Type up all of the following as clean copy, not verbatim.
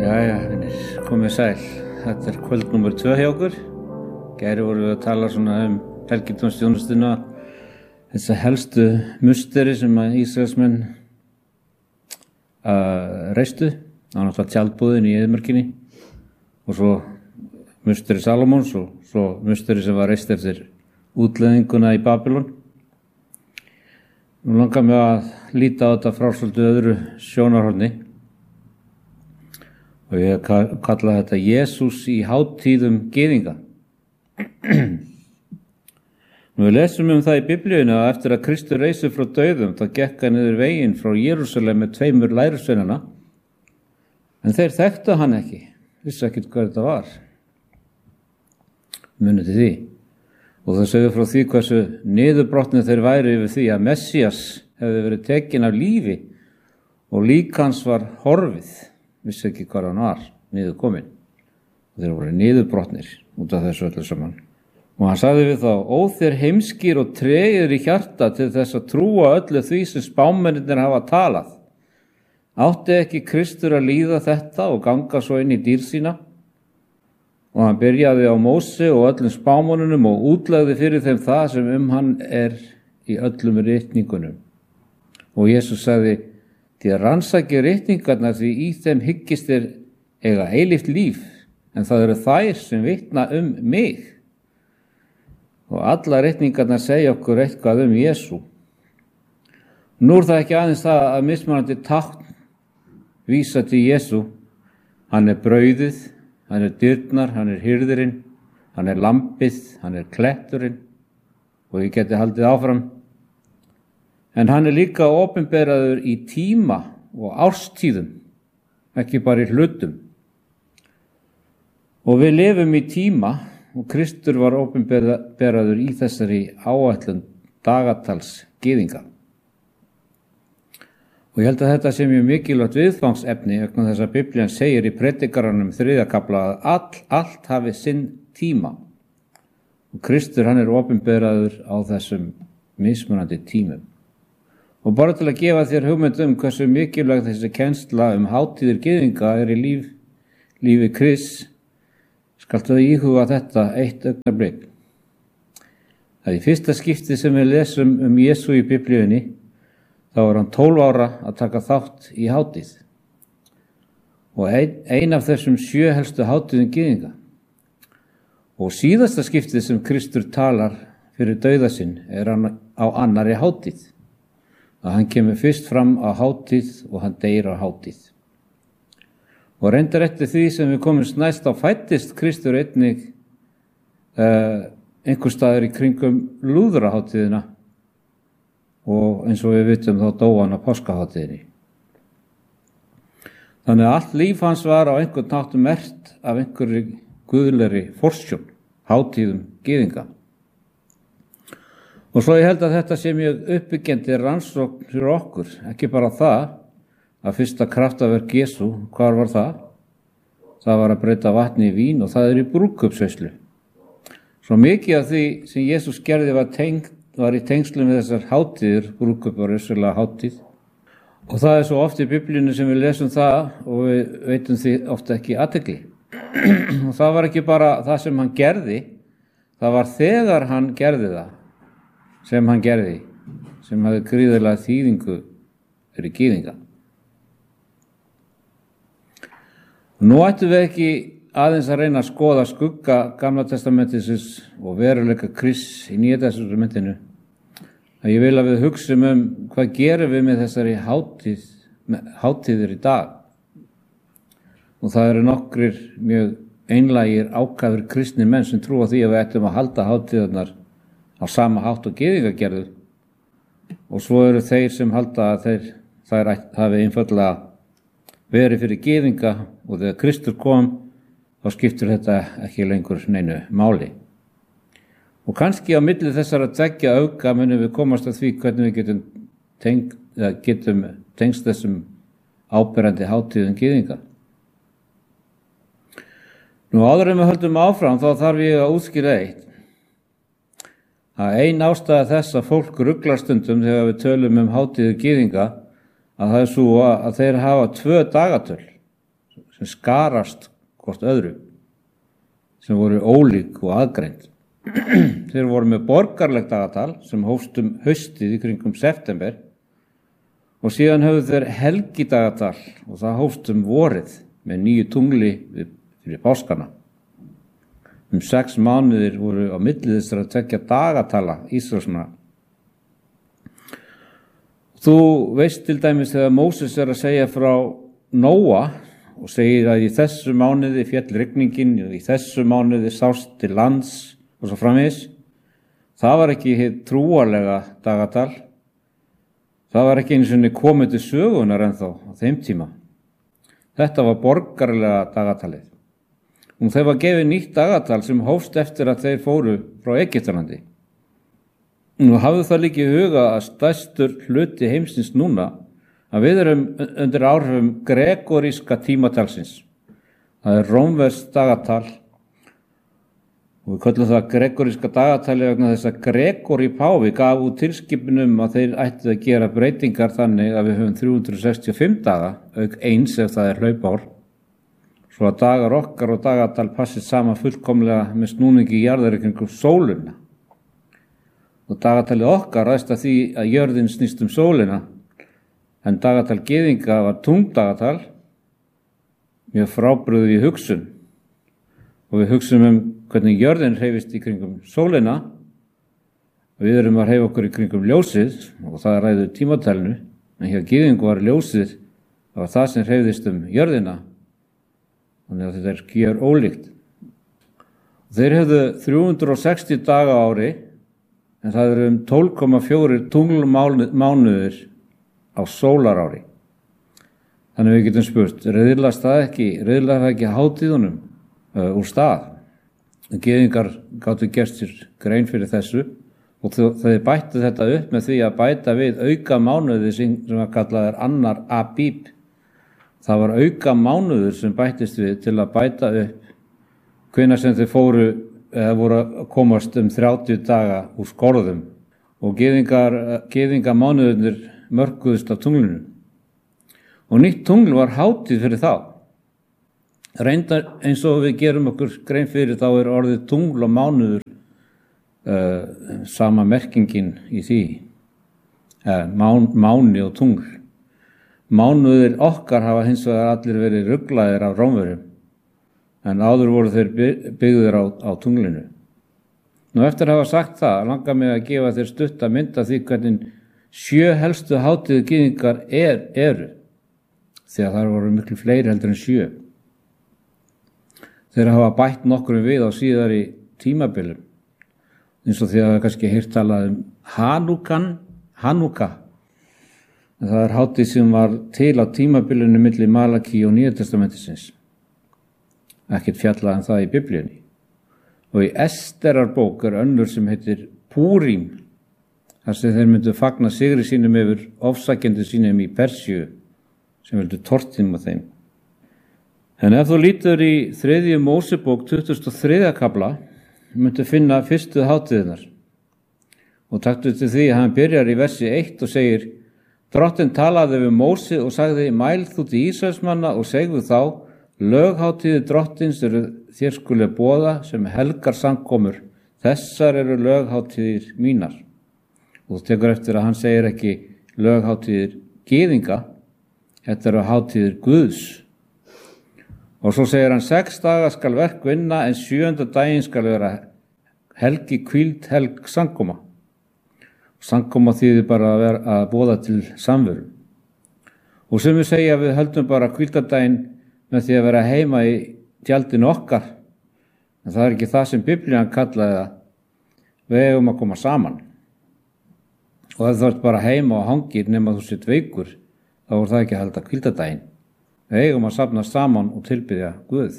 Jæja, vinir, komið sæl. Þetta kvöld númer 2 hjá okkur. Gæri vorum við að tala svona helgidómsþjónustuna, þessa helstu musteri sem að Ísraelsmenn reistu. Það var náttúrulega tjaldbúðin í eyðimörkinni og svo musteri Salómons og svo musteri sem var reist eftir útleiðinguna í Babylon. Nú langar mig að líta á þetta frá svolítið öðru sjónarhorni. Og ég kalla þetta Jesús í hátíðum gyðinga. Nú við lesum það í Biblíunni að eftir að Kristur reisi frá dauðum þá gekk hann niður veginn frá Jerúsalem með 2 lærisveinana. En þeir þekktu hann ekki, vissi ekkert hvað þetta var. Munið til því. Og það sögðu frá því hversu niðurbrotnir þeir væri yfir því að Messías hefði verið tekinn af lífi og lík hans var horfið. Vissi ekki hvað hann var, niður kominn. Þeir voru niðurbrotnir út af þessu öllu saman. Og hann sagði við þá, ó þér heimskir og tregir í hjarta til þess að trúa öllu því sem spámennirnir hafa talað. Átti ekki Kristur að líða þetta og ganga svo inn í dýr sína? Og hann byrjaði á Móse og öllum spámönnunum og útlegði fyrir þeim það sem hann er í öllum ritningunum. Og Jesús sagði, því að rannsaki ritningarnar því í þeim hyggist þeir eiga eilíft líf, en það eru þær sem vitna mig. Og alla ritningarnar segja okkur eitthvað Jesú. Nú er það ekki aðeins það að mismunandi tákn vísa til Jesú. Hann er brauðið, hann er dyrnar, hann er hirðirinn, hann er lambið, hann er kletturinn og ég geti haldið áfram. En hann er líka opinberaður í tíma og árstíðum, ekki bara í hlutum. Og við lifum í tíma og Kristur var opinberaður í þessari áætlun dagatals gyðinga. Og ég held að þetta sé mjög mikilvægt viðfangsefni vegna þess að Biblían segir í Predikaranum 3. kafla að allt hafi sinn tíma. Og Kristur hann er opinberaður á þessum mismunandi tímum. Og bara til að gefa þér hugmynd hversu mikilvægt þessi kennsla hátíðir gyðinga er í lífi Krists, skaltu að íhuga þetta eitt augnablik. Það er í fyrsta skipti sem við lesum Jesú í Biblíunni, þá var hann 12 ára að taka þátt í hátíð. Og ein af þessum 7 helstu hátíðum gyðinga. Og síðasta skiptið sem Kristur talar fyrir dauða sinn er hann á annarri hátíð. Að hann kemur fyrst fram á hátíð og hann deyr á hátíð. Og reyndar eftir því sem við komumst næst á fæddist Kristur einnig einhver staðar í kringum lúðrahátíðina og eins og við vitum þá dó hann á páskahátíðinni. Þannig að allt líf hans var á einhvern hátt merkt af einhverri guðlegri forsjón, hátíðum gyðinga. Og svo ég held að þetta sé mjög uppbyggjandi rannsókn fyrir okkur, ekki bara það að fyrsta kraftaverk Jesú, hvar var það? Það var að breyta vatni í vín og það er í brúðkaupsveislu. Svo mikið af því sem Jesús gerði var í tengslum við þessar hátíðir, brúðkaup var vissulega hátíð. Og það er svo oft í Biblíunni sem við lesum það og við veitum því ofta ekki athygli. Og það var ekki bara það sem hann gerði, það var þegar hann gerði það. Sem hann gerði, sem hafði gríðarlega þýðingu fyrir gyðinga. Nú ættum við ekki aðeins að reyna að skoða skugga Gamla testamentisins og veruleika Krists í Nýja testamentinu. Ég vil að við hugsum hvað gerum við með þessari hátíðir í dag. Og það eru nokkrir mjög einlægir ákafir kristnir menn sem trúa því að við ættum að halda hátíðarnar á sama hátt og gyðinga gerðu. Og svo eru þeir sem halda að þær hafi einfaldlega verið fyrir gyðinga og þegar Kristur kom þá skiptir þetta ekki lengur neinu máli. Og kannski á milli þessara tveggja auka munum við komast að því hvernig við getum tengst þessum áberandi hátíðum gyðinga. Nú áður en við höldum áfram þá þarf ég að útskýra eitt. Að ein ástæða þess að fólk ruglar stundum þegar við tölum hátíðir gyðinga að það er svo að þeir hafa 2 dagatöl sem skarast hvort öðru, sem voru ólík og aðgreind. Þeir voru með borgarlegt dagatal sem hófst haustið í kringum september og síðan höfðu þeir helgidagatal og það hófst vorið með 9 tungli fyrir páskana. 6 mánuðir voru á milli þessara 2 dagatala Ísraelsmanna. Þú veist til dæmis þegar Móses að segja frá Nóa og segir að í þessu mánuði féll rigningin og í þessu mánuði sást til lands og svo framvegis. Það var ekki hið trúarlega dagatal. Það var ekki einu sinni komið til sögunar ennþá á þeim tíma. Þetta var borgarlega dagatalið. Og þeir var gefið nýtt dagatal sem hófst eftir að þeir fóru frá Egyptalandi. Nú hafðu það líka í huga að stærstur hluti heimsins núna að við erum undir áhrifum gregoríska tímatalsins. Það er rómverskt dagatal og við köllum það gregoríska dagatali vegna þess að Gregori páfi gaf út tilskipunum að þeir ættu að gera breytingar þannig að við höfum 365 daga, auk eins ef það er hlaupár, svo að dagar okkar og dagatal passið saman fullkomlega með snúningi í jarðar kringum sólina. Og dagatalið okkar ræðst að því að jörðin snýst sólina, en dagatal gyðinga var tungdagatal, mjög frábrugðið í hugsun. Og við hugsum hvernig jörðin hreyfist í kringum sólina og við erum að hreyfa okkur í kringum ljósið og það ræður tímatalinu, en hjá gyðingu var ljósið, það var það sem hreyfðist jörðina, þannig að þetta er gjör ólíkt. Þeir hefðu 360 daga á ári, en það eru 12,4 tunglmánuðir á sólarári. Þannig við getum spurt, riðlast það ekki hátíðunum úr stað? Gyðingar gátu gert sér grein fyrir þessu og þeir bættu þetta upp með því að bæta við auka mánuði sem var kallaður annar Abíb. Það var auka mánuður sem bættist við til að bæta upp hvenær sem þeir voru að komast 30 daga úr skorðum og gyðinga mánuðurnir mörkuðust af tunglinu. Og nýtt tungl var hátíð fyrir þá. Reyndar eins og við gerum okkur grein fyrir þá er orðið tungl og mánuður sama merkingin í því. Máni og tungl. Mánuðir okkar hafa hins vegar allir verið ruglaðir af Rómverjum, en áður voru þeir byggðir á tunglinu. Nú eftir að hafa sagt það, langar mig að gefa þér stutta mynd af því hvernig 7 helstu hátíðu gyðingar eru, því að það voru miklu fleiri heldur en 7. Þeir hafa bætt nokkrum við á síðari tímabilum, eins og því að það kannski heyrt talað Hanúka. En það er hátíð sem var til á tímabilinu milli Malaki og Nýja testamentisins. Ekkert fjallað en það í Biblíunni. Og í Esterarbók önnur sem heitir Púrim, þar sem þeir myndu fagna sigri sínum yfir ofsækjendur sínum í Persíu, sem vildu tortíma þeim. En ef þú lítur í 3. Mósebók 23. kafla, myndu finna fyrstu hátíðirnar. Og taktu til því að hann byrjar í versi 1 og segir: Drottinn talaði við Móse og sagði: Mæl þú til Ísraelsmanna og segðu þá: löghátíðir drottins eru þér skuli boða sem helgar samkomur. Þessar eru löghátíðir mínar. Og þú tekur eftir að hann segir ekki löghátíðir gyðinga, þetta eru hátíðir Guðs. Og svo segir hann: 6 daga skal verk vinna, en 7. daginn skal vera helgi hvíld helg samkoma. Samkoma þýðir bara að boða til samveru. Og sem við segja við höldum bara hvíldardaginn með því að vera heima í tjaldinu okkar. En það er ekki það sem Biblían kallaði það. Við eigum að koma saman. Og ef þú ert bara heima og hangir nema þú sitt veikur, þá er það ekki að halda hvíldardaginn. Við eigum að safna saman og tilbiðja Guð.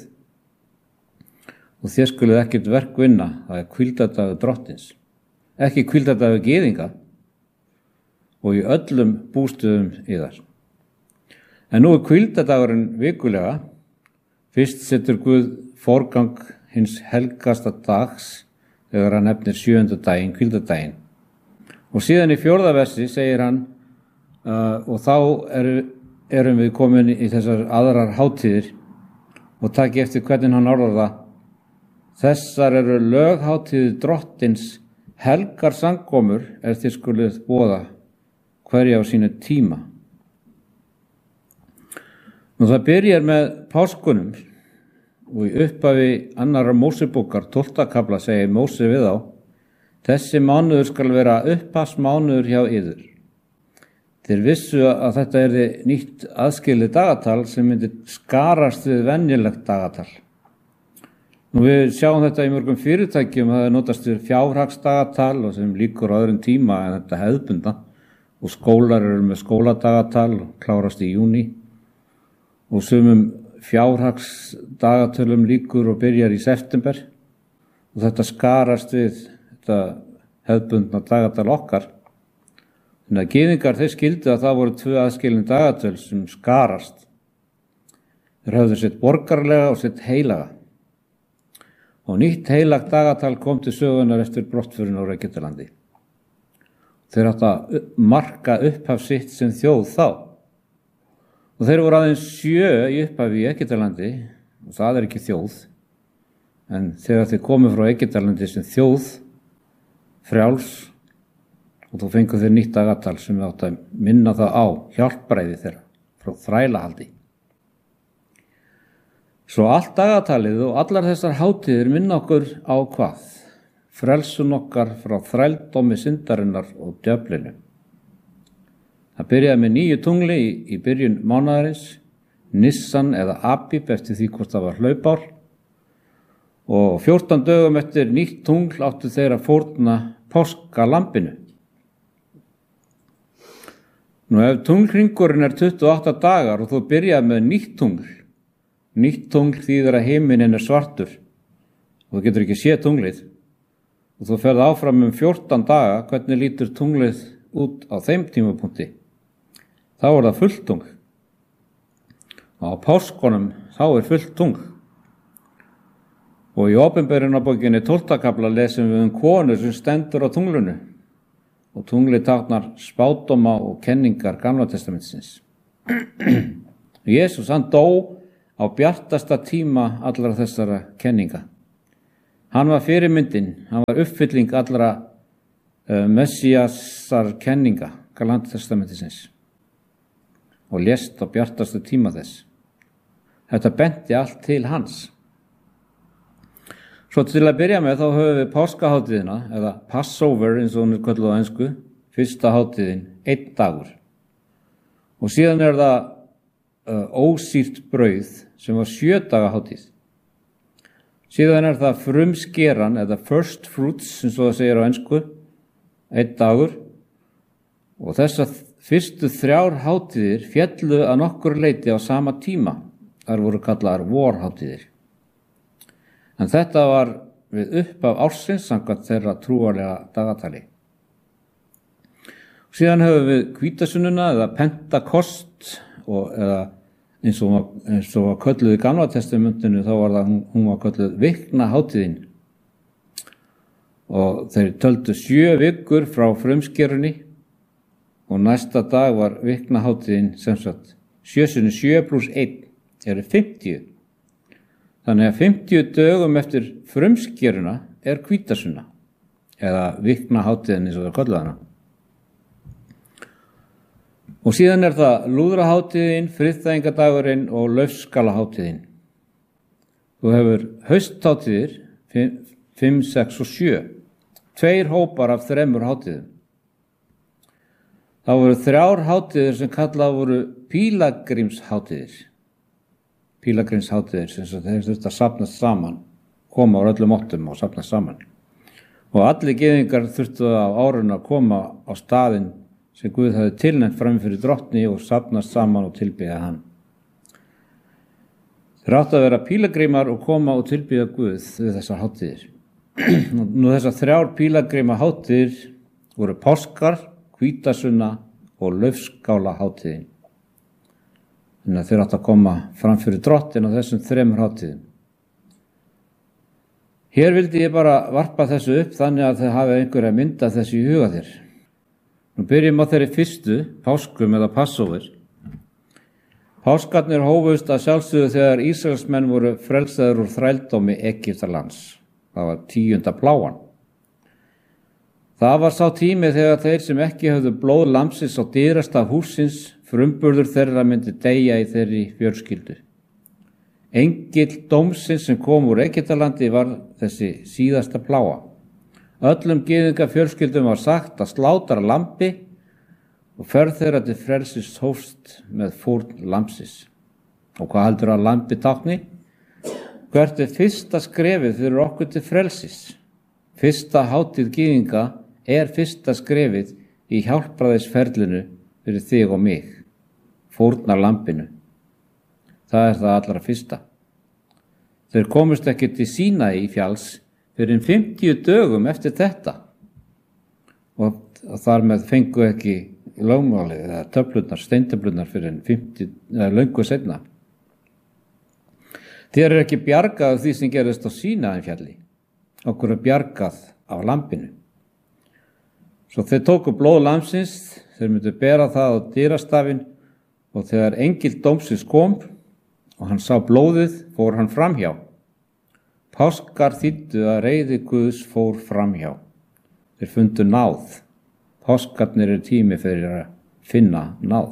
Og þér skuluð ekkert verk vinna, það er hvíldardagur drottins. Ekki hvíldardagur gyðinga og í öllum bústöðum yðar. En nú er hvíldardagurinn vikulega. Fyrst setur Guð forgang hins helgasta dags þegar hann nefnir 7. daginn, hvíldardaginn. Og síðan í 4. versi segir hann og þá erum við komin í þessar aðrar hátíðir og taki eftir hvernig hann orðar það. Þessar eru löghátíðir drottins, helgar samkomur þið skuluð boða hverja á sínu tíma. Nú það byrjar með páskunum og í upphafi annarrar Mósebókar 12. kafla segir Móse við þá: þessi mánuður skal vera upphafsmánuður hjá yður. Þeir vissu að þetta yrði nýtt aðskilið dagatal sem myndi skarast við venjulegt dagatal. Nú við sjáum þetta í mörgum fyrirtækjum að það notast við fjárhagsdagatal og sem líkur á öðrum tíma en þetta hefðbundna, og skólar eru með skóladagatal og klárast í júní, og sumum fjárhagsdagatölum líkur og byrjar í september, og þetta skarast við þetta hefðbundna dagatal okkar. Þannig að gyðingar þeir skildu að það voru 2 aðskilin dagatöl sem skarast. Þeir höfðu sitt borgarlega og sitt heilaga. Og nýtt heilagt dagatal kom til sögunar eftir brottförin á Egyptalandi. Þeir áttu að marka upphaf sitt sem þjóð þá. Og þeir voru aðeins 7 í upphafi í Egyptalandi, og það er ekki þjóð. En þegar þeir komu frá Egyptalandi sem þjóð, frjáls, og þú fengur þeir nýtt dagatal sem átt að minna það á hjálpræði þeirra frá þrælahaldi. Svo allt dagatalið og allar þessar hátíðir minna okkur á hvað? Frelsun okkar frá þrældómi syndarinnar og djöflinu. Það byrjaði með 9 tungli í byrjun mánaðarins, Nissan eða Abib eftir því hvort það var hlaupár, og 14 dögum eftir nýtt tungl áttu þeir að fórna páskalambinu. Nú ef tunglhringurinn 28 dagar og þú byrjaði með nýtt tungl þýðir að himinn svartur og þú getur ekki séð tunglið, og þú ferð áfram 14 daga, hvernig lítur tunglið út á þeim tímapunkti? Þá er það fullt tungl. Og á páskunum þá er fullt tungl. Og í Opinberunarbókinni 12. kafla lesum við konu sem stendur á tunglinu. Og tunglið táknar spádóma og kenningar Gamla testamentisins. Jesús, hann dó á bjartasta tíma allra þessara kenninga. Hann var fyrirmyndin, hann var uppfylling allra Messiasar kenninga Gamla testamentisins og lést á bjartasta tíma þess. Þetta benti allt til hans. Svo til að byrja með þá höfum við páskahátíðina, eða Passover eins og hún kölluð á ensku, fyrsta hátíðin, 1 dagur. Og síðan er það ósýrt brauð sem var 7 daga hátíð. Síðan er það frumskeran, eða first fruits, eins og það segir á ensku, 1 dagur. Og þessar fyrstu 3 hátíðir féllu að nokkur leyti á sama tíma. Þær voru kallaðar vorhátíðir. En þetta var við upphaf ársins samkvæmt þeirra trúarlega dagatali. Síðan höfum við hvítasunnuna eða Pentakost, eða eins og var kölluð í Gamla testamentinu, þá var það, hún var kölluð viknahátíðin. Og þeir töldu 7 vikur frá frumskerunni og næsta dag var viknahátíðin sem sagt 7 × 7 + 1 eru 50. Þannig að 50 dögum eftir frumskeruna er hvítasunna, eða viknahátíðin eins og það kölluð hana. Og síðan er það lúðrahátíðin, friðþægingadagurinn og laufskalahátíðin. Þú hefur hausthátíðir 5, 6 og 7, 2 hópar af 3 hátíðum. Það voru 3 hátíðir sem kallað voru pílagrímshátíðir. Pílagrímshátíðir sem þeir þurftu að safnast saman, koma á öllum áttum og safnast saman. Og allir gyðingar þurftu á árinu að koma á staðinn sem Guð hafði tilnefnt fram fyrir drottni og safnast saman og tilbiðja hann. Þeir áttu að vera pílagrímar og koma og tilbiðja Guð við þessar hátíðir. Nú þessar 3 pílagríma hátíðir voru páskar, hvítasunna og laufskálahátíðin. Þannig að þeir áttu að koma fram fyrir drottin á þessum 3 hátíðum. Hér vildi ég bara varpa þessu upp þannig að þið hafi einhverja mynd af þessu í huga þér. Nú byrjum á þeirri fyrstu, páskum eða Passover. Páskarnir hófust að sjálfsögðu þegar Ísraelsmenn voru frelsaðir úr þrældómi Egyptalands. Það var 10. plágan. Það var sá tími þegar þeir sem ekki höfðu blóð lambsins á dyrastaf hússins, frumburður þeirra myndi deyja í þeirri fjölskyldu. Engill dómsins sem kom úr Egyptalandi var þessi síðasta plága. Öllum gyðinga fjölskyldum var sagt að slátra lambi og ferð þeirra til frelsis hófst með fórn lambsins. Og hvað heldur að lambi tákni? Hvert fyrsta skrefið fyrir okkur til frelsis? Fyrsta hátíð gyðinga er fyrsta skrefið í hjálpræðisferlinu fyrir þig og mig. Fórnar lambinu. Það er það allra fyrsta. Þeir komust ekki til Sínaí í fjalls fyrir 50 dögum eftir þetta. Og þar með fengu ekki lögmálið eða töflurnar, steintöflurnar fyrir 50 löngu seinna. Þér er ekki bjargað af því sem gerist á Sínaí fjalli. Okkur er bjargað af lambinu. Svo þeir tóku blóð lambsins, þeir myndu bera það á dyrastafinn og þegar engill dómsins kom og hann sá blóðið, fór hann framhjá. Páskar þýddu að reiði Guðs fór framhjá. Þeir fundu náð. Páskarnir er tími fyrir að finna náð.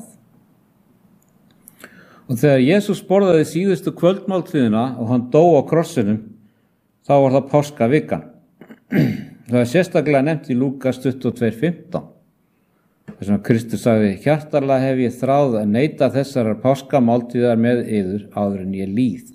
Og þegar Jesús borðaði síðustu kvöldmáltíðina og hann dó á krossinum, þá var það páskavikan. Það er sérstaklega nefnt í Lúkas 22:15. Þess að Kristur sagði, hjartarlega hef ég þráð að neita þessarar páskamáltíðar með yður áður en ég líð.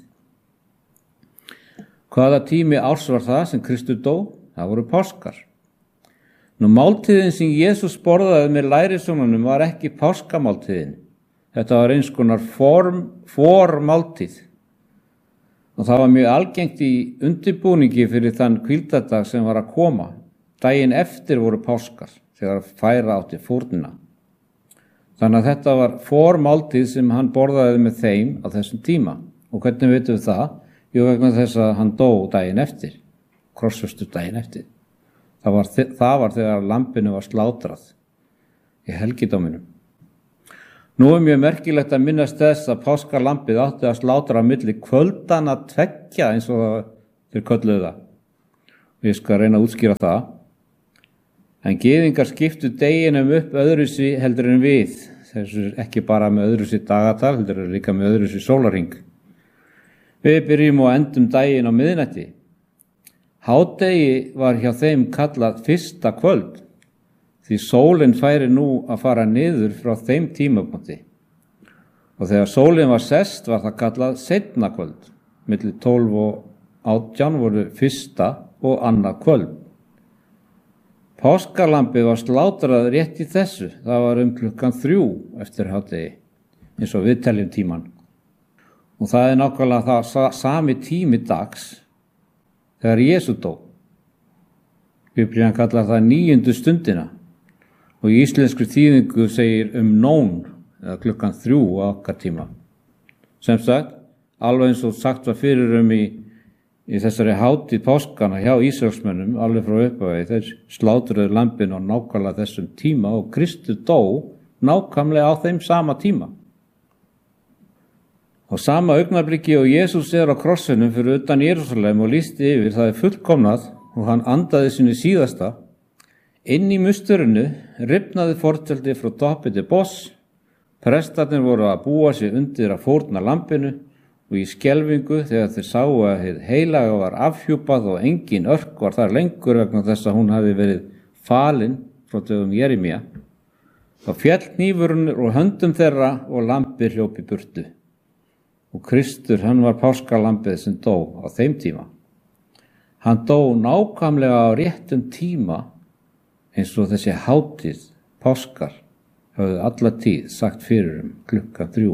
Hvaða tími árs var það sem Kristur dó? Það voru páskar. Nú máltíðin sem Jesús borðaði með lærisveinunum var ekki páskamáltíðin. Þetta var eins konar formáltíð. Og það var mjög algengt í undirbúningi fyrir þann hvíldardag sem var að koma. Daginn eftir voru páskar, þegar færa átti fórnina. Þannig að þetta var formáltíð sem hann borðaði með þeim á þessum tíma. Og hvernig veitum við það? Jú, vegna þess að hann dó daginn eftir, krossfestur daginn eftir. Það var þegar lambinu var slátrað í helgidóminum. Nú er mjög merkilegt að minnast þess að páskalambið átti að slátra á milli kvöldana 2 eins og þeir kölluðu það. Ég skal reyna að útskýra það. En gyðingar skiptu deginum upp öðruvísi heldur en við. Þessu ekki bara með öðruvísi dagatal, heldur líka með öðruvísi sólarhring. Við byrjum og endum daginn á miðnætti. Hádegi var hjá þeim kallað fyrsta kvöld, því sólin færi nú að fara niður frá þeim tímapunkti. Og þegar sólin var sest var það kallað seinna kvöld. Milli 12 og 18 voru fyrsta og annað kvöld. Páskalambið var slátrað rétt í þessu. Það var klukkan 3 eftir hádegi, eins og við teljum tíman. Og það er nákvæmlega það sami tími dags þegar Jesú dó. Biblían kallar það 9. stundina og í íslensku þýðingu segir nón eða klukkan 3 á okkar tíma. Sem sagt, alveg eins og sagt var fyrir í þessari hátíð páskana hjá Ísraelsmönnum, alveg frá upphafi, þeir slátruðu lambin á nákvæmlega þessum tíma og Kristur dó nákvæmlega á þeim sama tíma. Á sama augnabliki og Jesús er á krossinum fyrir utan Jerúsalem og lýsti yfir, það er fullkomnað og hann andaði sinni síðasta. Inn í musturinu rifnaði fortjaldi frá toppi til botns. Prestarnir voru að búa sig undir að fórna lambinu og í skelfingu þegar þeir sáu að hið heilaga var afhjúpað og engin örk var þar lengur vegna þess að hún hafi verið falin frá dögum Jeremía. Þá féll hnífurinn úr höndum þeirra og lambið hljóp í burtu. Og Kristur, hann var páskalambið sem dó á þeim tíma. Hann dó nákvæmlega á réttum tíma eins og þessi hátíð, páskar, höfðu alla tíð sagt fyrir klukkan 3.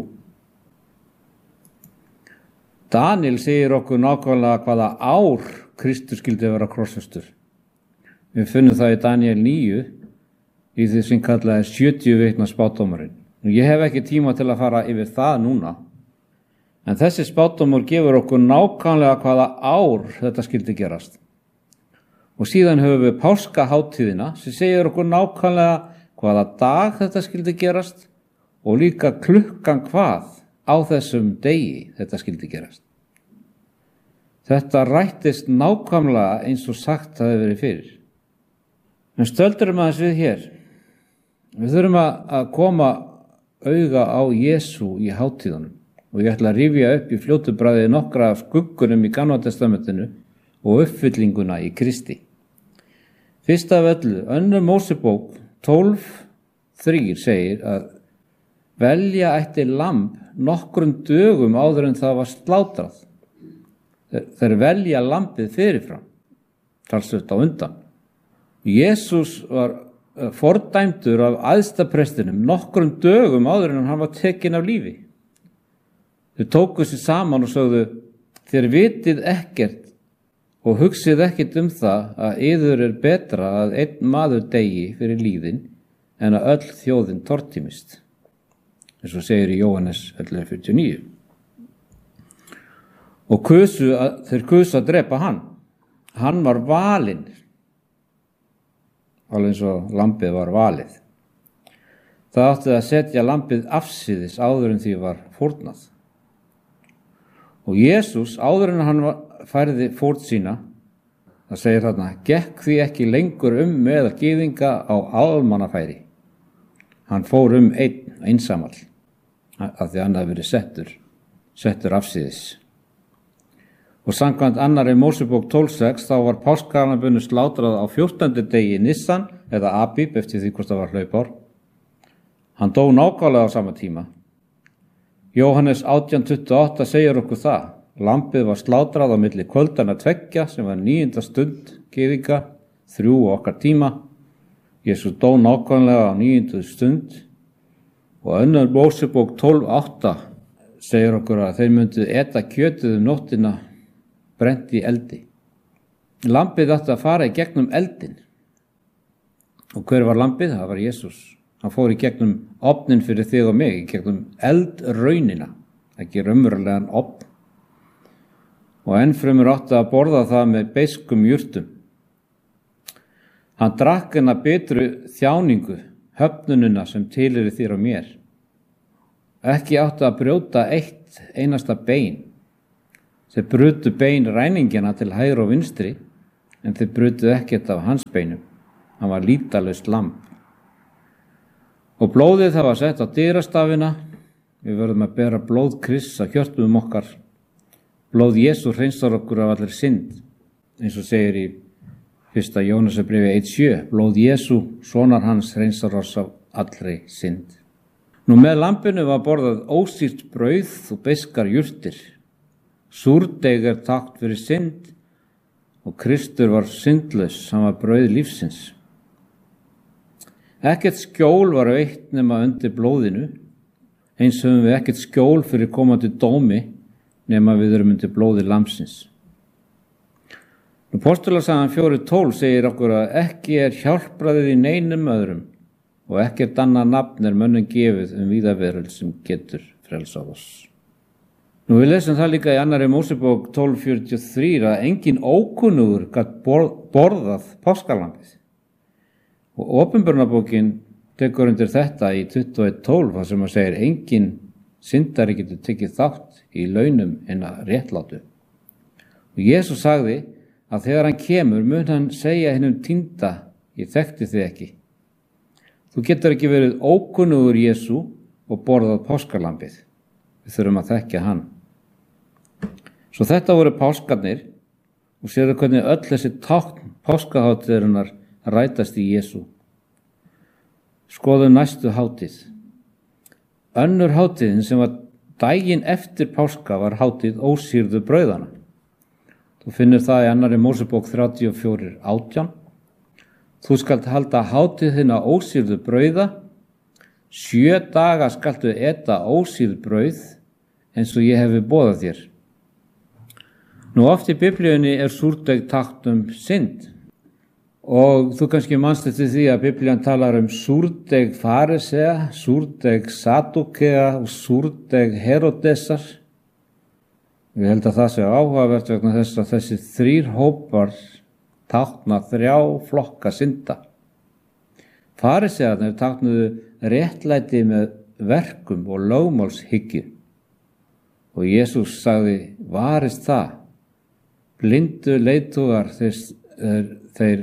Daniel segir okkur nákvæmlega hvaða ár Kristur skildi vera krossfestur. Við finnum það í Daniel 9 í því sem kallaði 70 vikna spádómurinn. Ég hef ekki tíma til að fara yfir það núna. En þessi spádómur gefur okkur nákvæmlega hvaða ár þetta skildi gerast. Og síðan höfum við páskaháttíðina sem segir okkur nákvæmlega hvaða dag þetta skildi gerast og líka klukkan hvað á þessum degi þetta skyldi gerast. Þetta rættist nákvæmlega eins og sagt hafi verið fyrir. En stöldurum aðeins við hér. Við þurfum að koma auga á Jesú í hátíðunum og ég ætla að rifja upp í fljótu bragði nokkra af skuggunum í Gamla testamentinu og uppfyllinguna í Kristi. Fyrst af öllu, 2. Mósebók 12:3 segir að velja ætti lamb nokkrum dögum áður en það var slátrað. Þeir velja lambið fyrirfram, talsvert á undan. Jesús var fordæmdur af æðsta prestinum nokkrum dögum áður en hann var tekinn af lífi. Þau tóku sig saman og sögðu, þér vitið ekkert og hugsið ekkert það að yður betra að einn maður deyi fyrir líðin en að öll þjóðin tortímist. Eins og segir í Jóhannes 11:49. Og þeir kusu að drepa hann. Hann var valinn, alveg eins og lambið var valið. Það átti að setja lambið afsíðis áður en því var fórnað. Og Jesús, áður en hann færði fórn sína, það segir þarna, gekk því ekki lengur með gyðinga á almannafæri. Hann fór einn einsamall, af því hann hafði verið settur afsíðis. Og samkvæmt 2. Mósebók 12:6 þá var páskalambinu slátrað á 14. degi Nissan eða Abíb eftir því hvort það var hlaupár. Hann dó nákvæmlega á sama tíma. Jóhannes 18:28 segir okkur það. Lambið var slátrað á milli kvöldana 2 sem var 9. stund gyðinga, 3 okkar tíma. Jesús dó nákvæmlega á 9. stund. Og 2. Mósebók 12:8 segir okkur að þeir myndu eta kjötið nóttina brent í eldi. Lambið átti að fara í gegnum eldin. Og hver var lambið? Það var Jesús. Hann fór í gegnum ofnin fyrir þig og mig, í gegnum eldraunina, ekki raunverulegan ofn. Og ennfremur átti að borða það með beiskum jurtum. Hann drakk hina betru þjáningu, höfnunina sem tilheyrir þér og mér. Ekki átti að brjóta eitt einasta bein. Þeir brutu bein ræningjana til hægri og vinstri, en þeir brutu ekkert af hans beinum. Hann var lýtalaust lamb. Og blóðið það var sett á dyrastafina. Við verðum að bera blóð Krists að hjörtum okkar. Blóð Jesú hreinsar okkur af allir synd, eins og segir í 1. Jónasarbréfi 1:7. Blóð Jesú, sonar hans, hreinsar oss af allri synd. Nú með lambinu var borðað ósýrt brauð og beiskar jurtir. Súrdeig tákn fyrir synd og Kristur var syndlaus, hann var brauð lífsins. Ekkert skjól var veitt nema undir blóðinu, eins höfum við ekkert skjól fyrir komandi dómi nema við erum undir blóði lambsins. Postulasagan 4:12 segir okkur að ekki hjálpraðið í neinum öðrum og ekkert annað nafn mönnum gefið víða veröld sem getur frelsað oss. Nú við lesum það líka í 2. Mósebók 12:43 að engin ókunnugur gat borðað páskalambið. Og Opinberunarbókin tekur undir þetta í 21:12 þar sem að segir engin syndari getur tekið þátt í launum hinna réttlátu. Og Jesús sagði að þegar hann kemur mun hann segja hinum týnda, ég þekkti þig ekki. Þú getur ekki verið ókunnugur Jesú og borðað páskalambið. Við þurfum að þekkja hann. Svo þetta voru páskarnir og séðu hvernig öll þessi tákn páskahátíðarinnar rætast í Jesú. Skoðum næstu hátíð. Önnur hátíðin sem var daginn eftir páska var hátíð ósýrðu brauðana. Þú finnur það í 2. Mósebók 34:18. Þú skalt halda hátíð þína ósýrðu brauða. 7 daga skaltu eta ósýrð brauð eins og ég hefi boðað þér. Nú oft í Biblíunni súrdeig tákn synd. Og þú kannski manst eftir því að Biblían talar súrdeig farisea, súrdeig sadúkea og súrdeig Herodesar. Ég held að það sé áhugavert vegna þess að þessi 3 hópar tákna 3 flokka synda. Farisearnir táknuðu réttlæti með verkum og lögmálshyggju. Og Jesús sagði, varist það, blindu leiðtogar þeir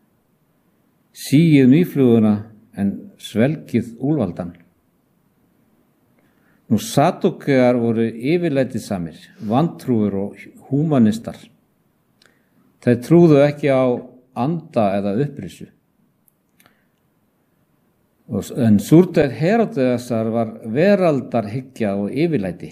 síið mýfluguna en svelgið úlfaldan. Nú Sadúkear voru yfirlætisamir, vantrúir og húmanistar. Þeir trúðu ekki á anda eða upprisu. En súrdeild Heródesar var veraldarhyggja og yfirlæti.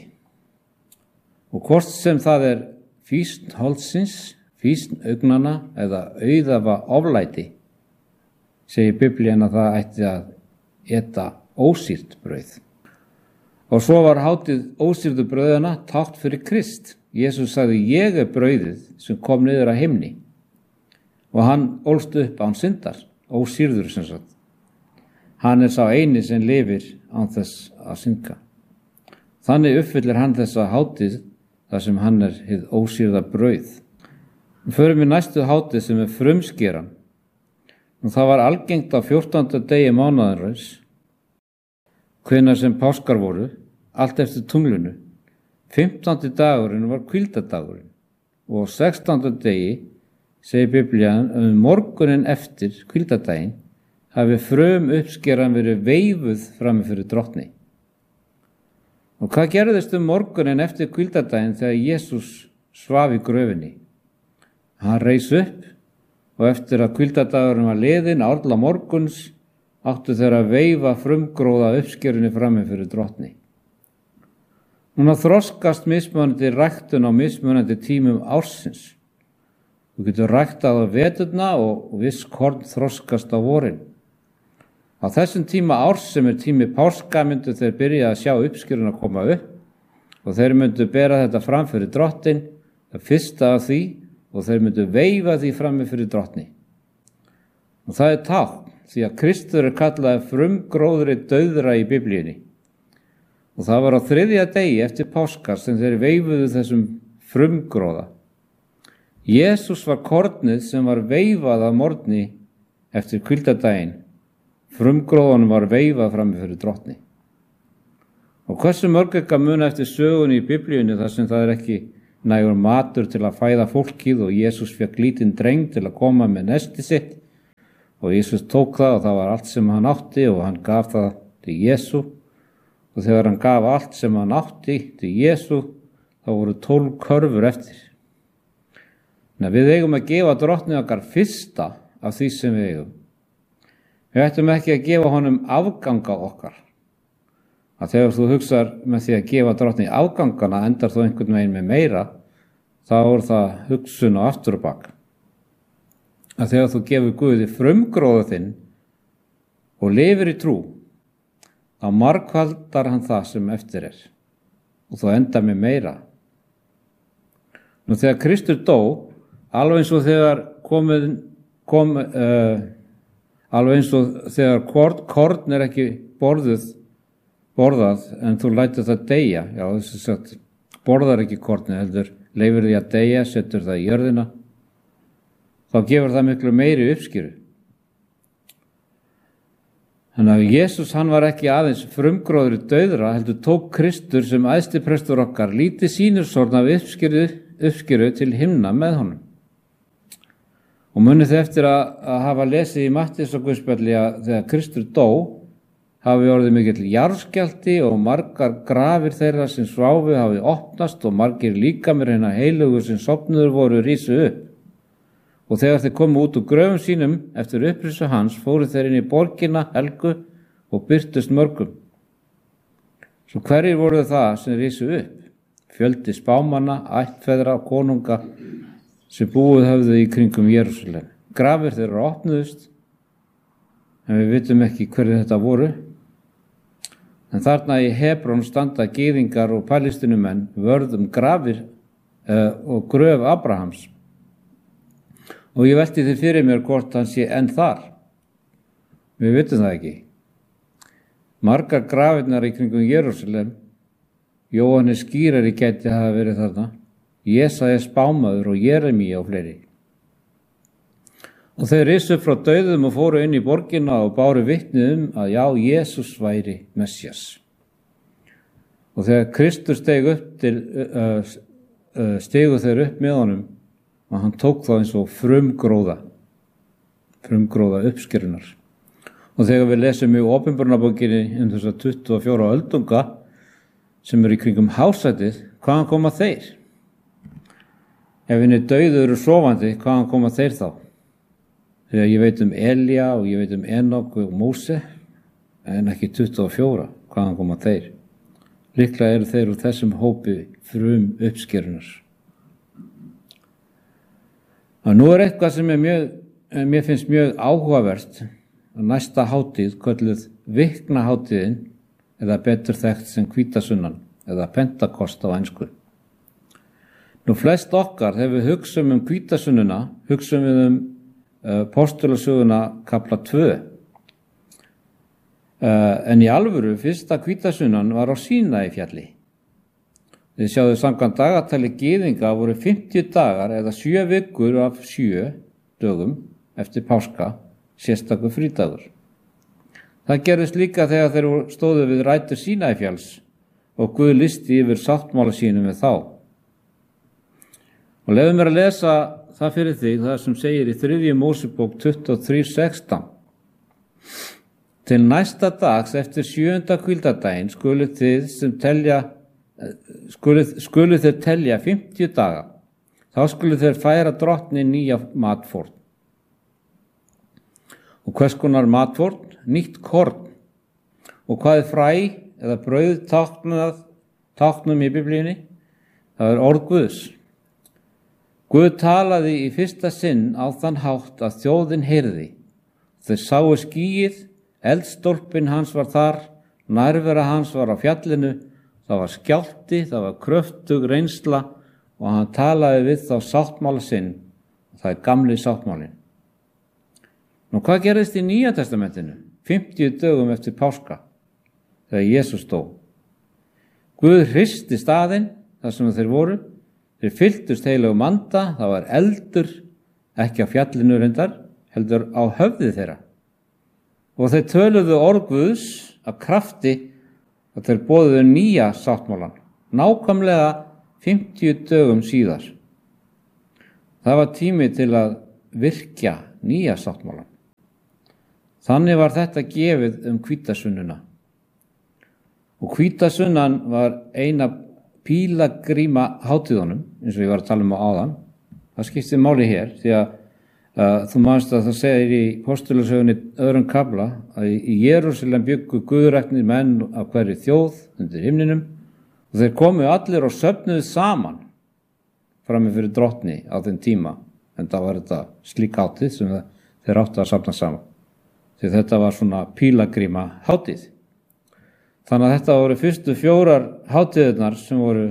Og hvort sem það fýsn holdsins, fýsn augnanna eða auðafa oflæti, segir Biblían að það ætti að eta ósýrt brauð. Og svo var hátíð ósýrðu brauðana tákn fyrir Krist. Jesús sagði, ég brauðið sem kom niður af himni. Og hann ólst upp án syndar, ósýrður sem sagt. Hann sá eini sem lifir án þess að synga. Þannig uppfyllir hann þessa hátíð þar sem hann hið ósýrða brauð. Við förum í næstu hátíð sem frumskeran. Og það var algengt á 14. degi mánaðarins, hvenær sem páskar voru, allt eftir tunglinu. 15. dagurinn var hvíldardagurinn og 16. degi, segir Biblían, morgunin eftir hvíldardaginn hafi frum uppskeran verið veifuð frammi fyrir drottni. Og hvað gerðist morgunin eftir hvíldardaginn þegar Jesús svaf í gröfinni? Hann reis upp og eftir að hvíldardagurinn var liðinn, árla morguns, áttu þeir að veifa frumgróða uppskerunni frammi fyrir drottni. Núna þroskast mismunandi ræktun á mismunandi tímum ársins. Þú getur ræktað á veturna og viss korn þroskast á vorin. Á þessum tíma árs sem tími páska myndu þeir byrja að sjá uppskeruna koma upp og þeir myndu bera þetta fram fyrir drottin, það fyrsta af því, og þeir myndu veifa því frammi fyrir drottni. Og það tákn, því að Kristur kallaði frumgróðri dauðra í Biblíunni. Og það var á 3. degi eftir páskar sem þeir veifuðu þessum frumgróða. Jesús var kornið sem var veifað að morgni eftir hvíldardaginn. Frumgróðunum var veifað frammi fyrir drottni. Og hversu mörg muna eftir sögunni í Biblíunni þar sem það ekki nægur matur til að fæða fólkið og Jesús fékk lítinn dreng til að koma með nesti sitt og Jesús tók það og það var allt sem hann átti og hann gaf það til Jesú og þegar hann gaf allt sem hann átti til Jesú þá voru 12 körfur eftir. Við eigum að gefa drottni okkar fyrsta af því sem við eigum. Við ættum ekki að gefa honum afganga okkar. Að þegar þú hugsar með því að gefa drottni afgangana endar þú einhvern veginn með meira, þá það hugsun og aftur og bak. Að þegar þú gefur Guði frumgróðu þinn og lifir í trú, þá margfaldar hann það sem eftir og þú endar með meira. Nú þegar Kristur dó, alveg eins og þegar alveg eins og þegar korn ekki borðað en þú lætur það deyja, já þess að sagt, borðar ekki kornið, heldur leifir því að deyja, setur það í jörðina, þá gefur það miklu meiri uppskýru. Þannig að Jesús hann var ekki aðeins frumgróður í dauðra, heldur tók Kristur sem æðsti prestur okkar lítið sýnirsorn af uppskýru til himna með honum. Og munið þið eftir að hafa lesið í Matteusarguðspjalli að þegar Kristur dó, hafi orðið mikill jarðskjálfti og margar grafir þeirra sem sváfu hafi opnast og margir líkamir hinna heilugu sem sofnuður voru rísu upp. Og þegar þeir komu út úr gröfum sínum eftir upprisu hans, fóru þeir inn í borgina helgu og birtust mörgum. Svo hverjir voru það sem rísu upp? Fjöldi spámanna, ættfeðra og konunga sem búið höfðu í kringum Jerúsalem. Grafir þeirra opnuðust, en við vitum ekki hverju þetta voru. En þarna í Hebrón standa gyðingar og palestínumenn vörð grafir og gröf Abrahams. Og ég velti því fyrir mér hvort hann sé enn þar. Við vitum það ekki. Margar grafirnar í kringum Jerúsalem, Jóhannes skýrari gæti hafa verið þarna, Jesaja spámaður og Jeremía og fleiri. Og þeir risu frá dauðum og fóru inn í borgina og báru vitni að já, Jesús væri Messias. Og þegar Kristur stegu þeir upp með honum og hann tók þá eins og frumgróða uppskerunar. Og þegar við lesum í Opinberunarbókinni þessa 24 öldunga sem eru í kringum hásætið, hvaðan koma þeir? Ef henni dauður eru sofandi, hvaðan koma þeir þá? Þegar ég veit Elía og ég veit Enok og Móse, en ekki 24, hvaðan koma þeir? Líklega eru þeir úr þessum hópi frum uppskerunar. Og nú eitthvað sem mér finnst mjög áhugavert, að næsta hátíð, kölluð viknahátíðin, eða betur þekkt sem hvítasunnan, eða Pentekost á ensku. Nú flest okkar, þegar við hugsum hvítasunnuna, hugsum við Postulasöguna kapla 2. En í alvöru, fyrsta hvítasunnan var á Sínaífjalli. Þið sjáðu samkvæmt dagatali gyðinga voru 50 dagar eða 7 vikur af 7 dögum eftir páska, sérstakur frídagur. Það gerðist líka þegar þeir stóðu við rætur Sínaífjalls og Guð listi yfir sáttmála sínum við þá. Og leyfðu mér að lesa það fyrir þig, það sem segir í 3. Mósebók 23:16. Til næsta dags eftir 7. hvíldardaginn skuluð þeir telja 50 daga. Þá skuluð þeir færa drottni nýja matfórn. Og hvers konar matfórn? Nýtt korn. Og hvað fræ eða brauð táknum í Biblíunni? Það orð Guðs. Guð talaði í fyrsta sinn á þann hátt að þjóðin heyrði. Þeir sáu skýið, eldstólpinn hans var þar, nærvera hans var á fjallinu, það var skjálfti, það var kröftug reynsla og hann talaði við þá sáttmála sinn, og það gamli sáttmálinn. Nú hvað gerðist í Nýja testamentinu? 50 dögum eftir páska, þegar Jesús dó. Guð hristi staðinn þar sem þeir voru, þeir fylltust heilögum anda, það var eldur, ekki á fjallinu reyndar, heldur á höfði þeirra. Og þeir töluðu orð Guðs af krafti að þeir boðuðu nýja sáttmálan, nákvæmlega 50 dögum síðar. Það var tími til að virkja nýja sáttmálan. Þannig var þetta gefið hvítasunnuna. Og hvítasunnan var eina pílagríma hátíðunum, eins og ég var að tala á áðan. Það skiptir máli hér, því að þú manst að það segir í Postulasögunni 2. kafla að í Jerúsalem bjuggu guðræknir menn af hverri þjóð undir himninum og þeir komu allir og söfnuðu saman frammi fyrir drottni á þeim tíma, en það var þetta slík hátíð sem þeir áttu að safna saman, því þetta var svona pílagríma hátíð. Þannig að þetta voru fyrstu 4 hátíðirnar sem voru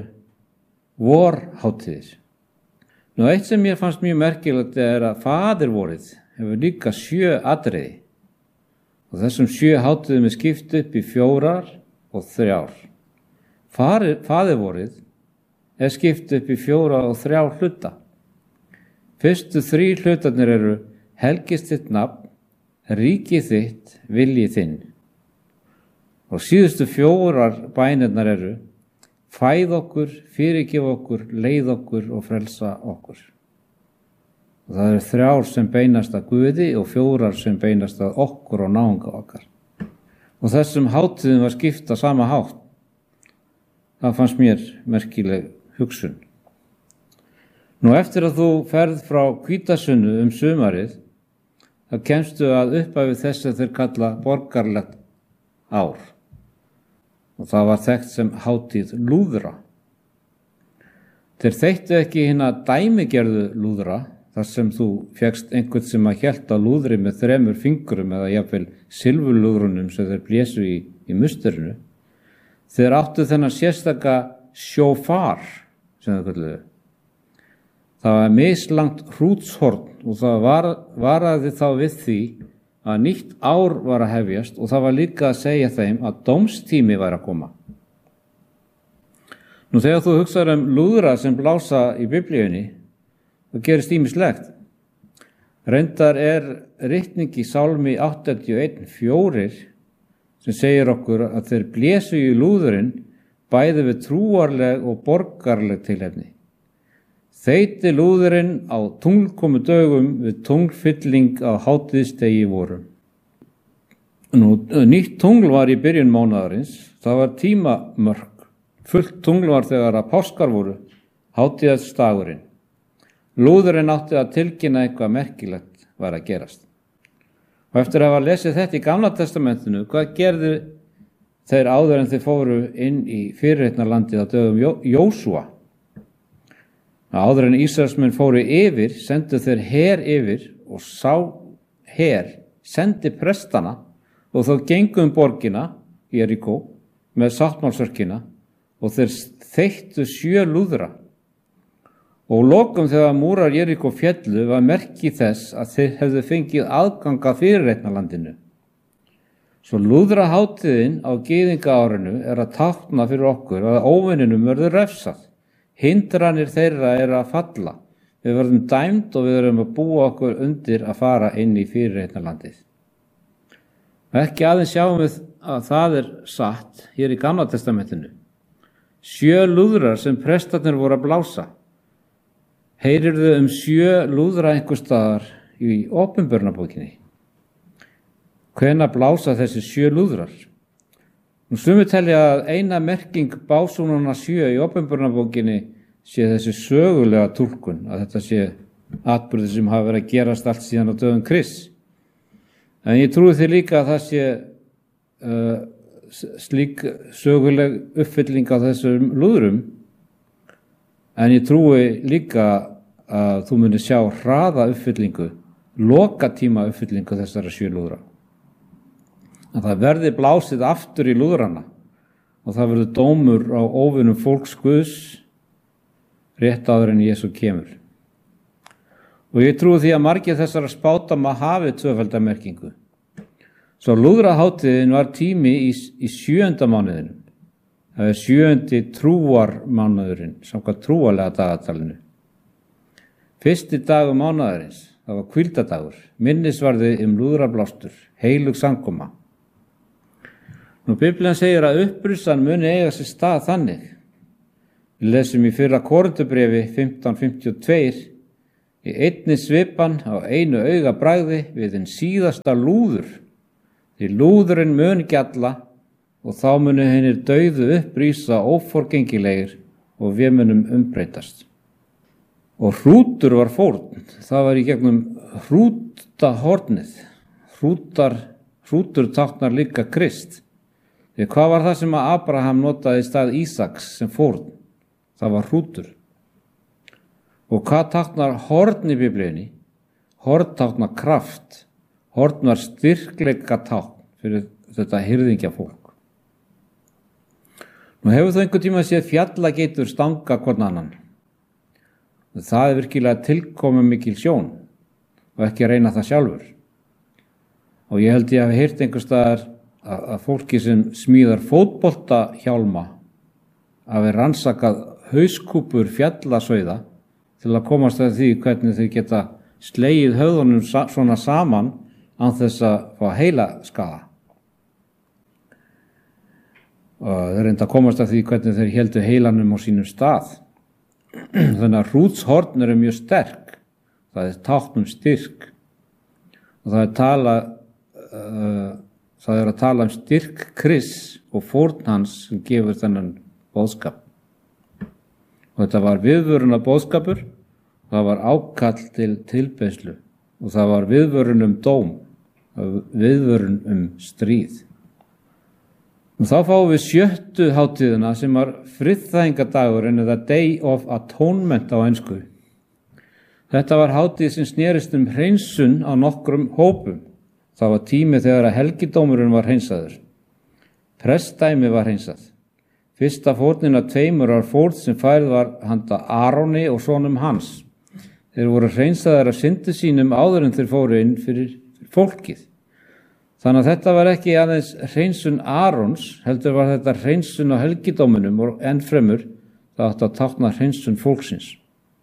vorhátíðir. Nú eitt sem mér fannst mjög merkilegt er að faðirvorið hefur líka 7 atriði og þessum 7 hátíðum er skipt upp í 4 og 3. Faðirvorið er skipt upp í 4 og 3 hluta. Fyrstu 3 hlutarnir eru helgist þitt nafn, ríki þitt, vilji þinn. Og síðustu 4 bænirnar eru fæð okkur, fyrirgef okkur, leið okkur og frelsa okkur. Og það eru 3 sem beinast að Guði og 4 sem beinast að okkur og náunga okkar. Og þessum hátíðum var skipt á sama hátt. Það fannst mér merkileg hugsun. Nú eftir að þú ferð frá hvítasunnu sumarið, þá kemstu að upphafi þess að þeir kalla borgarlegt ár. Og það var þekkt sem hátíð lúðra. Þeir þekktu ekki hina dæmigerðu lúðra, þar sem þú fékkst einhvern sem að hélt á lúðri með 3 fingrum eða jafnvel silfurlúðrunum sem þeir blésu í musturinu. Þeir áttu þennan sérstaka sjófar, sem þeir kölluðu. Það var mislangt hrútshorn og það varaði þá við því að nýtt ár var að hefjast og það var líka að segja þeim að dómstími væri að koma. Nú þegar þú hugsaður lúðra sem blása í Biblíunni, það gerist ýmislegt. Reyndar er ritning í Sálmi 81:4 sem segir okkur að þeir blésu í lúðurinn bæði við trúarleg og borgarleg tilefni. Þeyti lúðurinn á tunglkomudögum við tunglfylling á hátíðisdegi vorum. Nýtt tungl var í byrjun mánaðarins, það var tímamörk. Fullt tungl var þegar að páskar voru, hátíðisdagurinn. Lúðurinn átti að tilkynna eitthvað merkilegt var að gerast. Og eftir að hafa lesið þetta í Gamla testamentinu, hvað gerðu þeir áður en þeir fóru inn í fyrirheitnarlandið á dögum Jósúa? Áður en Ísraelsmenn fóru yfir, sendu þeir her yfir og sá her sendi prestana og þá gengu borgina, Jeríkó, með sáttmálsörkina og þeir þeyttu 7 lúðra. Og lokum þegar múrar Jeríkó féllu var merki þess að þeir hefðu fengið aðgang að fyrirheitnarlandinu. Svo lúðrahátíðin á gyðingaárinu að tákna fyrir okkur að óvininum verður refsað. Hindranir þeirra að falla. Við verðum dæmd og við verðum að búa okkur undir að fara inn í fyrirheitnarlandið. Ekki aðeins sjáum við að það satt hér í Gamla testamentinu. 7 lúðrar sem prestarnir voru að blása. Heyrirðu 7 lúðra einhvers staðar í Opinberunarbókinni? Hvenær blása þessi 7 lúðrar? Sumir telja að eina merking básúnanna 7 í Opinberunarbókinni sé þessi sögulega túlkun, að þetta sé atburðir sem hafa verið að gerast allt síðan á dögum Krists. En ég trúi því líka að það sé slík söguleg uppfylling á þessum lúðrum, en ég trúi líka að þú munir sjá hraða uppfyllingu, lokatíma uppfyllingu þessara 7 lúðra. Að það verði blásið aftur í lúðrana og það verður dómur á óvinum fólks Guðs rétt áður en Jesú kemur. Og ég trúi því að margir þessara spátama hafi tvöfalda merkingu. Svo lúðrahátíðin var tími í 7. mánuðinum. Það 7. trúarmánuðurinn, samkvæmt trúarlega dagatalinu. 1. dagur mánuðarins, það var hvíldadagur, minnisvarði lúðrablástur, heilug samkoma. Biblían segir að upprissan muni eiga sér stað þannig. Við lesum í 1. Korintubréfi 15:52 í einni svipan á einu auga bragði við hinn síðasta lúður. Því lúðurinn mun gjalla og þá munu hinir dauðu upprísa óforgengilegir og við munum umbreytast. Og hrútur var fórn, það var í gegnum hrútahornið. Hrútur táknar líka Krist. Því hvað var það sem að Abraham notaði í stað Ísaks sem fórn? Það var hrútur. Og hvað táknar horn í Biblíunni? Horn táknar kraft. Horn var styrkleika tákn fyrir þetta hirðingjafólk. Hefur þú einhvern tíma séð fjallageitur stanga hvorn annan? Það virkilega tilkomið mikil sjón og ekki að reyna það sjálfur. Og ég held ég hafi heyrt einhvers staðar að fólki sem smíðar fótboltahjálma hafi rannsakað hauskúpur fjallasauða til að komast að því hvernig þau geta slegið höfðunum svona saman án þess að fá heilaskaða. Og þeir reynda að komast að því hvernig þeir héldu heilanum á sínum stað. Þannig að hrútshorn mjög sterk. Það tákn styrk. Og það að tala styrk Krists og fórn hans sem gefur þennan boðskap. Og þetta var viðvörun boðskapur, það var ákall til tilbeiðslu og það var viðvörun dóm, viðvörun stríð. Og þá fáum við 7. hátíðina sem var friðþægingadagurinn eða Day of Atonement á ensku. Þetta var hátíð sem snerist hreinsun á nokkrum hópum. Það var tími þegar að helgidómurinn var hreinsaður. Prestdæmi var hreinsað. Fyrsta fórnin af 2 var fórn sem færð var handa Aróni og sonum hans. Þeir voru hreinsaðir af syndu sínum áður en þeir fóru inn fyrir fólkið. Þannig að þetta var ekki aðeins hreinsun Aróns, heldur var þetta hreinsun á helgidóminum og ennfremur það átti að tákna hreinsun fólksins.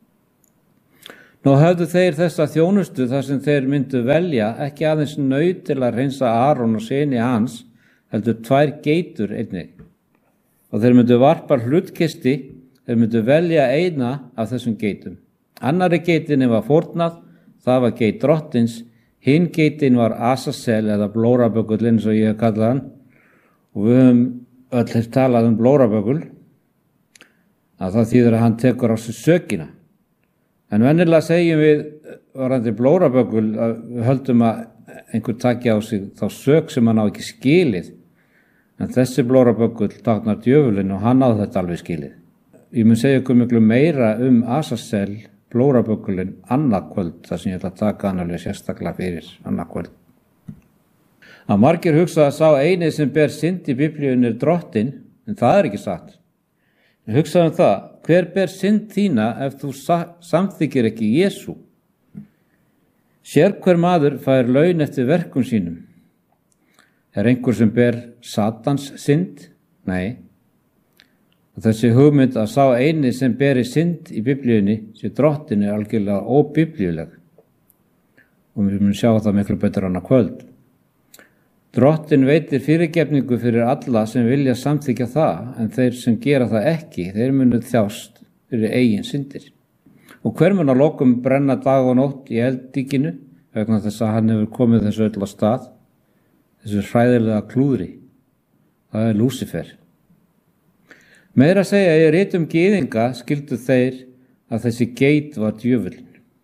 Nú höfðu þeir þessa þjónustu þar sem þeir myndu velja ekki aðeins naut til að hreinsa Arón og syni hans, heldur 2 geitur einnig. og þeir myndu varpa hlutkisti, þeir myndu velja eina af þessum geitum. Annari geitinni var fórnað, það var geit drottins, hinn geitin var Azazel eða blóraböggull eins og ég hef kallað hann, og við höfum öll talað blóraböggull, að það þýðir að hann tekur á sig sökina. En venjulega segjum við varðandi blóraböggull að við höldum að einhver taki á sig þá sök sem hann á ekki skilið. En þessi blóraböggull táknar djöfulinn og hann á þetta alveg skilið. Ég mun segja ykkur miklu meira Azazel, blóraböggullinn, annað kvöld, þar sem ég ætla að taka hann alveg sérstaklega fyrir annað kvöld. Að margir hugsa að sá eini sem ber synd í Biblíunni drottinn, en það er ekki satt. Hugsaðu það, hver ber synd þína ef þú samþykkir ekki Jesú? Sérhver maður fær laun eftir verkum sínum. Er einhver sem ber Satans synd? Nei. Og þessi hugmynd að sá eini sem beri synd í Biblíunni sé drottinn er algjörlega óbiblíuleg. Og við munum sjá það miklu betur annað kvöld. Drottinn veitir fyrirgefningu fyrir alla sem vilja samþykkja það, en þeir sem gera það ekki, þeir munu þjást fyrir eigin syndir. Og hver mun að lokum brenna dag og nótt í eldíkinu, vegna þess að hann hefur komið þessu öll á stað, þessu hræðilega klúðri. Það er Lúsifer. Meira að segja, í ritum gyðinga skildu þeir að þessi geit var djöfullinn.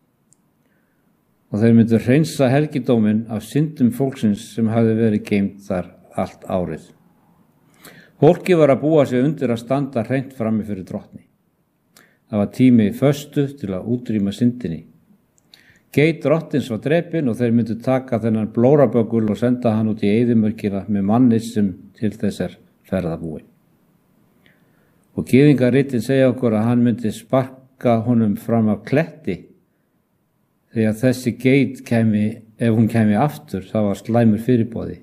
Og þeir myndu hreinsa helgidóminn af syndum fólksins sem hafði verið geymt þar allt árið. Fólki var að búa sig undir að standa hreint frammi fyrir drottni. Það var tími föstu til að útrýma syndinni. Geit drottins var drepinn og þeir myndu taka þennan blóraböggull og senda hann út í eyðimörkina með manni sem til þess er ferðabúinn. Og gyðingaritin segja okkur að hann myndi sparka honum fram af kletti, því að þessi geit ef hún kæmi aftur, það var slæmur fyrirboði.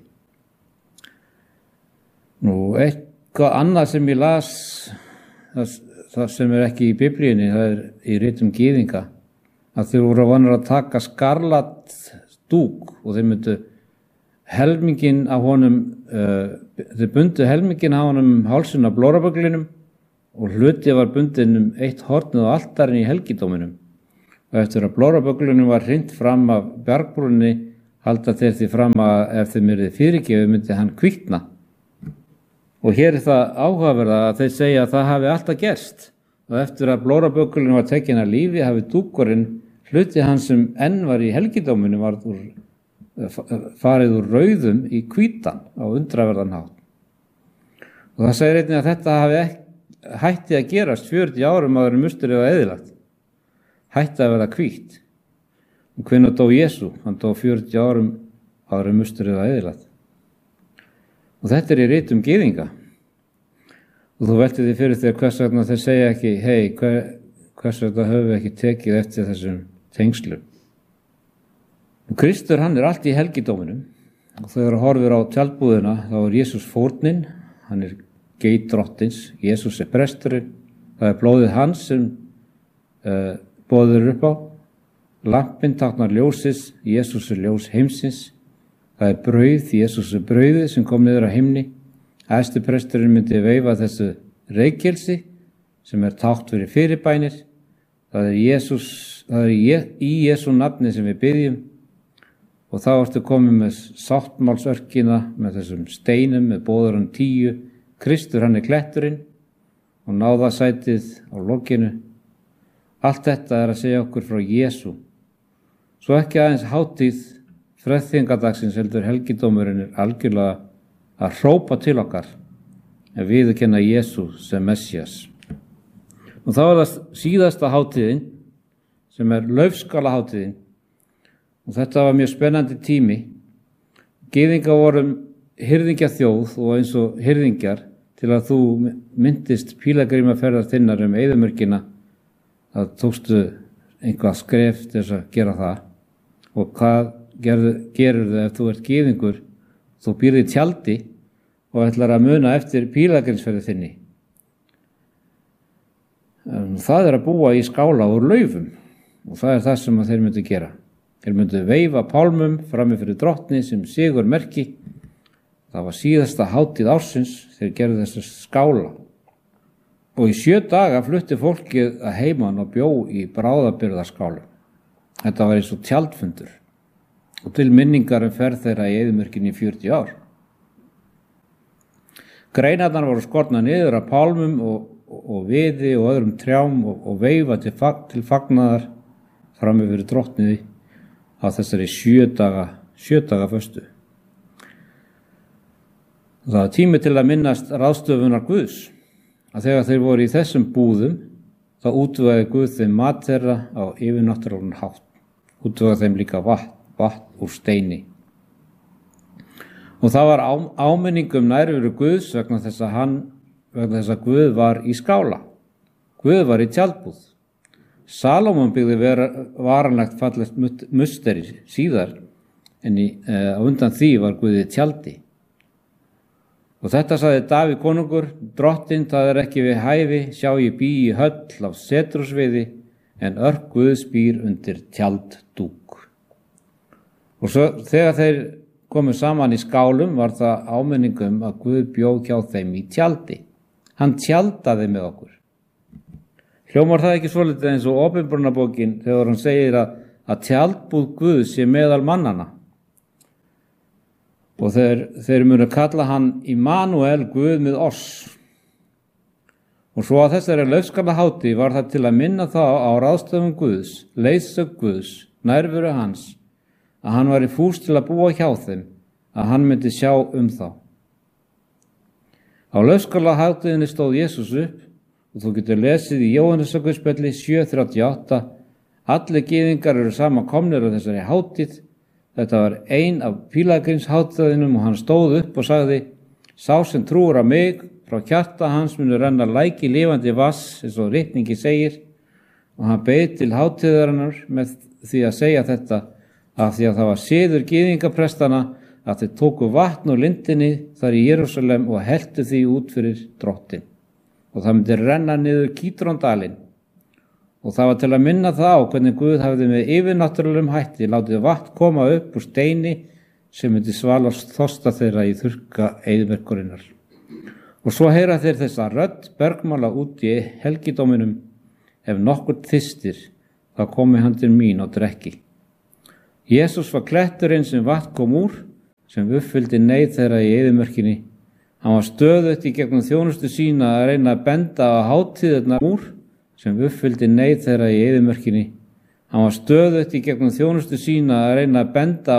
Nú, eitthvað annað sem ég las, það sem er ekki í Biblíunni, það er í ritum gyðinga, að þeir voru vanir að taka skarlat dúk og þeir myndu helmingin af honum, þeir bundu helmingin af honum hálsinn af blórabögglinum og hluti var bundin eitt hornið á altarinn í helgidóminum. Og eftir að blórabögglunum var hrint fram af bjargbrúnni, halda þeir því fram að ef þeim yrði fyrirgefið myndi hann kvikna. Og hér er það áhugaverða að þeir segja að það hafi alltaf gerst. Og eftir að blórabögglunum var tekin að lífi hafi dúkurinn hluti hans sem enn var í helgidóminu farið úr rauðum í hvítan á undraverðan hátt. Og það segir einnig að þetta hafi hætti að gerast 40 árum áður en musturinn var eyðilagt. Hætti að vera hvítt. Og hvenær dó Jesú? Hann dó 40 árum áður en musturinn var eyðilagt. Og þetta er í ritum gyðinga. Og þú veltir því fyrir þér hvers vegna þeir segja ekki, hei, hvers vegna höfum við ekki tekið eftir þessum tengslum. Og Kristur, hann er allt í helgidóminum. Og þegar horfir á tjaldbúðina, þá er Jesús fórnin, hann er geit drottins, Jesús er presturinn, það er blóðið hans sem boðir upp á. Lampinn táknar ljósis, Jesús er ljós heimsins. Það er brauð, Jesús er brauðið sem kom niður á himni. Æðsti presturinn myndi veifa þessu reykelsi sem er tákn fyrir fyrirbænir. Það er í Jesú nafni sem við biðjum. Og þá ertu komið með sáttmálsörkina, með þessum steinum, með boðurann 10. Kristur, hann er kletturinn og náðasætið á lokinu. Allt þetta er að segja okkur frá Jesú. Svo ekki aðeins hátíð freðþingadagsins heldur helgidómurinn er algjörlega að hrópa til okkar en viðurkenna Jesú sem Messias. Og þá er það síðasta hátíðin sem er laufskalahátíðin. Og þetta var mjög spennandi tími. Gyðingar voru hirðingjaþjóð og eins og hirðingjar til að þú myndist pílagrímaferðar þinnar eyðimörkina. Það tókstu einhvað skref til þess að gera það. Og hvað gerur það ef þú ert gyðingur? Þú býrð í tjaldi og ætlar að muna eftir pílagrímsferði þinni. Það er að búa í skála úr laufum og það er það sem þeir myndu gera. Þeir myndu veifa pálmum frammi fyrir drottni sem sigur merki. Það var síðasta hátíð ársins þeir gerðu þessa skála Og í 7 daga flutti fólkið að heiman og bjó í bráðabirgðaskálum. Þetta var eins og tjaldfundur og til minningar ferð þeirra í eyðimörkinni í 40 ár. Greinarnar voru skornar niður af pálmum og viði og öðrum trjám og veifa til fagnaðar fram yfir drottniði á þessari 7 daga föstu. Það var tími til að minnast ráðstöfunar Guðs, að þegar þeir voru í þessum búðum, þá útvegaði Guð þeim mat þeirra á yfirnáttúrulegan hátt, útvegaði þeim líka vatn úr steini. Og það var áminning nærveru Guðs vegna þess að Guð var í skála. Guð var í tjaldbúð. Salómon byggði varanlegt fallegt musteri síðar, en á undan því var Guð í tjaldi. Og þetta sagði Davíð konungur: Drottinn, það er ekki við hæfi, sjá ég bý í höll af setrusviði, en örk Guðs býr undir tjalddúk. Og svo þegar þeir komu saman í skálum var það áminningum að Guð bjó hjá þeim í tjaldi. Hann tjaldaði með okkur. Hljómar það ekki svolítið eins og Opinberunarbókin þegar hann segir að tjaldbúð Guðs sé meðal mannana? Og þeir munu kalla hann Immanuel, Guð með oss. Og svo að þessari laufskálahátíð var það til að minna þá á ráðstöfun Guðs, leiðsögn Guðs, nærveru hans, að hann var í fús til að búa hjá þeim, að hann myndi sjá þá. Á laufskálahátíðinni stóð Jesús upp, og þú getur lesið í Jóhannesarguðspjalli 7:38, allir gyðingar eru saman komnir á þessari hátíð. Þetta var ein af pílagrímshátíðinum og hann stóð upp og sagði: Sá sem trúir á mig, frá hjarta hans munu renna læki lifandi vass, eins og ritningi segir. Og hann beið til hátíðarinnar með því að segja þetta, af því að það var siður gyðingaprestana að þeir tóku vatn úr lindinni þar í Jerúsalem og helltu því út fyrir Drottinn. Og það myndi renna niður Kítróndalinn. Og það var til að minna það á hvernig Guð hafði með yfirnáttúrulegum hætti látið vatn koma upp úr steini sem myndi svalast þorsta þeirra í þurrka eyðimerkurinnar. Og svo heyra þeir þessa rödd bergmála út í helgidóminum: Ef nokkur þyrstir, þá komi hann til mín og drekki. Jesús var kletturinn sem vatn kom úr, sem uppfyldi neyð þeirra í eyðimerkinni. Hann var stöðugt í gegnum þjónustu sína að reyna að benda á hátíðirnar úr, sem uppfyldi neyð þeirra í eyðimörkinni. Hann var stöðugt í gegnum þjónustu sína að reyna að benda